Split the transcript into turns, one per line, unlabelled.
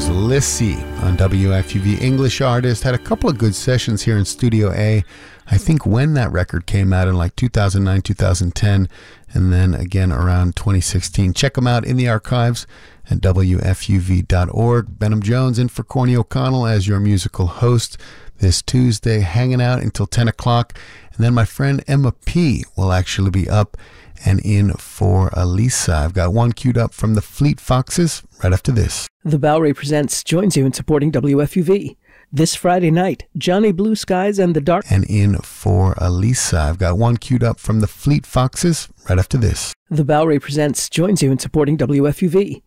was Lissy on WFUV. English artist, had a couple of good sessions here in Studio A. I think when that record came out in like 2009, 2010, and then again around 2016. Check them out in the archives at WFUV.org. Benham Jones in for Corny O'Connell as your musical host this Tuesday, hanging out until 10 o'clock. And then my friend Emma P. will actually be up and in for Elisa. I've got one queued up from the Fleet Foxes right after this.
The Bowery Presents joins you in supporting WFUV. This Friday night, Johnny Blue Skies and the Dark.
And in for Elisa. I've got one queued up from the Fleet Foxes right after this.
The Bowery Presents joins you in supporting WFUV.